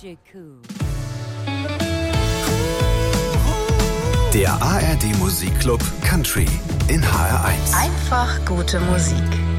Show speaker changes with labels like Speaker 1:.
Speaker 1: Der ARD Musikclub Country in HR1.
Speaker 2: Einfach gute Musik.